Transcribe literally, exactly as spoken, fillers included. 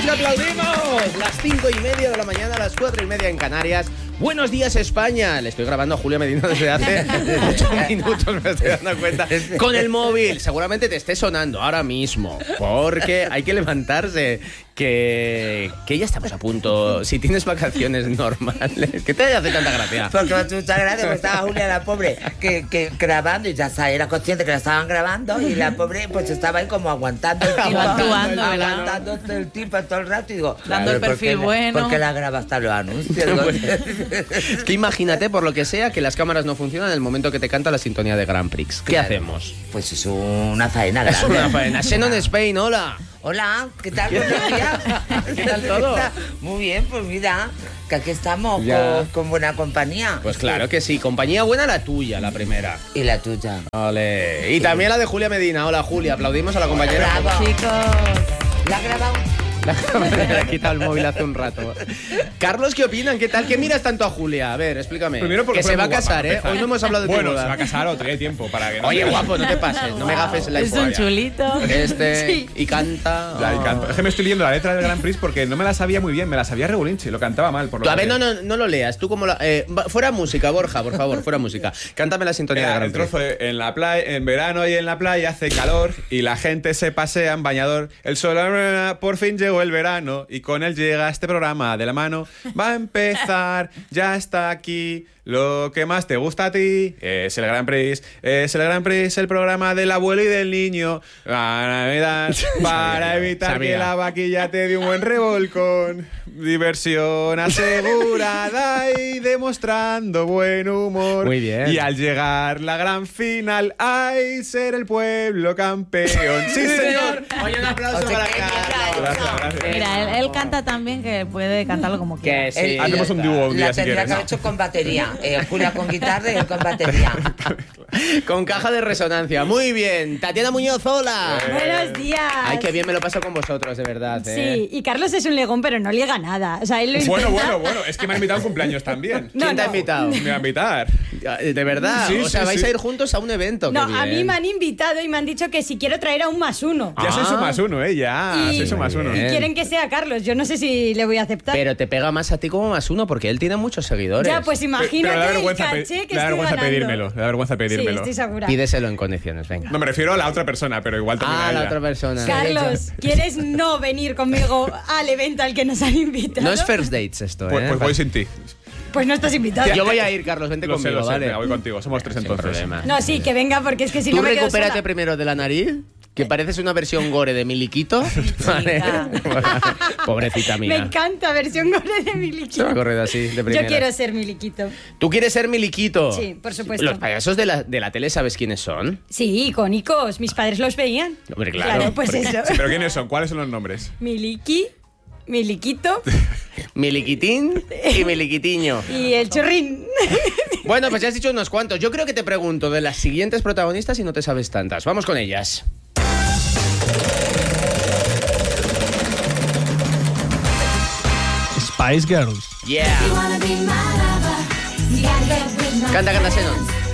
que aplaudimos. Las cinco y media de la mañana, las cuatro y media en Canarias. Buenos días, España. Le estoy grabando a Julia Medina desde hace ocho minutos, me estoy dando cuenta. Con el móvil. Seguramente te esté sonando ahora mismo, porque hay que levantarse. Que, que ya estamos a punto. Si tienes vacaciones normales, ¿qué te hace tanta gracia? Porque me hace mucha gracia, porque estaba Julia, la pobre, que, que grabando, y ya era consciente que la estaban grabando, y la pobre pues estaba ahí como aguantando el tiempo, Aguantando, aguantando el tiempo todo el rato, y digo, dando el perfil bueno. ¿Por qué la graba hasta los anuncios? Es que imagínate, por lo que sea, que las cámaras no funcionan en el momento que te canta la sintonía de Grand Prix. ¿Qué Claro. hacemos? Pues es una faena grande. Es una faena. Xenon Spain, hola. Hola, ¿qué tal? ¿Qué Buenos días. ¿Qué tal todo? Muy bien, pues mira, que aquí estamos con, con buena compañía. Pues claro que sí. Compañía buena la tuya, la primera. Y la tuya. Vale. Y también la de Julia Medina. Hola, Julia. Aplaudimos a la compañera. Bravo. Chicos, ¿La has grabado? Le ha quitado el móvil hace un rato. Carlos, ¿qué opinan? ¿Qué tal? ¿Qué miras tanto a Julia? A ver, explícame. Primero porque que se fue va a muy guapa, casar, para ¿eh? empezar. Hoy no hemos hablado de tu Bueno, boda. se va a casar o tiene tiempo para que no. Oye, guapo, no te pases. No me gafes la es un historia. chulito. Este, Sí. y canta. Ya, y Oh. canto. Es que me estoy leyendo la letra del Grand Prix porque no me la sabía muy bien, me la sabía regulinchi, lo cantaba mal. Por lo Tú, a ver, que- no, no, no lo leas. Tú como la, eh, va- fuera música, Borja, por favor, fuera música. Cántame la sintonía de Era Gran el trozo de, en la playa, en verano y en la playa hace calor y la gente se pasea en bañador. El sol, por fin llegó el verano y con él llega este programa de la mano. Va a empezar, ya está aquí. Lo que más te gusta a ti es el Grand Prix, es el Grand Prix, el programa del abuelo y del niño. La Navidad, para evitar sabía. que la vaquilla te dé un buen revolcón. Diversión asegurada y demostrando buen humor. Muy bien. Y al llegar la gran final, ¡ay, ser el pueblo campeón! ¡Sí, señor! Oye, un aplauso Oye, para qué bien, Carlos. Gracias, gracias. Mira, él, él canta tan bien que puede cantarlo como quiera. Que sí. Él- Hacemos un dúo un día La si tendría quieres. que haber hecho con batería. Eh, Julia con guitarra y él con batería. Con caja de resonancia. Muy bien. Tatiana Muñoz, hola. Buenos días. Ay, qué bien me lo paso con vosotros, de verdad. ¿eh? Sí, y Carlos es un legón, pero no liega nada. O sea, él lo Bueno, intenta. bueno, bueno, es que me han invitado a un cumpleaños también. No, ¿Quién te ha no. invitado? Me va a invitar. De verdad. Sí, o sea, sí, vais sí. a ir juntos a un evento. No, qué a mí bien. me han invitado y me han dicho que si quiero traer a un más uno. Ya soy Ah. su más uno, ¿eh? Ya, Y- soy su más uno. Bien. Quieren que sea Carlos. Yo no sé si le voy a aceptar. Pero te pega más a ti como más uno porque él tiene muchos seguidores. ya, pues Pero imagínate le da el vergüenza, pe- caché que le da estoy vergüenza ganando. pedírmelo. Le da vergüenza Sí, pedírmelo. estoy segura. Pídeselo en condiciones, venga. No, me refiero a la otra persona, pero igual también Ah, a la ella. otra persona. Carlos, ¿quieres no venir conmigo al evento al que nos han invitado? No es first dates esto, Pues, ¿eh? pues voy sin ti. Pues no estás invitado. Yo voy a ir, Carlos, vente Lo sé, conmigo, lo sé, ¿vale? venga, voy contigo. Somos tres Sin entonces. problema. No, sí, que venga, porque es que si Tú no me quedo recupérate sola. primero de la nariz, que pareces una versión gore de Miliquito. ¿Vale? Pobrecita Me mía. encanta, versión gore de Miliquito. Se me ha corrido así, de primera. Yo quiero ser Miliquito. ¿Tú quieres ser Miliquito? Sí, por supuesto. Los payasos de la, de la tele, ¿sabes quiénes son? Sí, icónicos. Mis padres los veían. Hombre, claro. Claro, pues porque- eso. Sí, pero ¿quiénes son? ¿Cuáles son los nombres? Miliki, Miliquito Miliquitín y Miliquitiño. y el churrín. Bueno, pues ya has dicho unos cuantos. Yo creo que te pregunto de las siguientes protagonistas y no te sabes tantas. Vamos con ellas. Spice Girls. Yeah. Canta, canta, Xenon.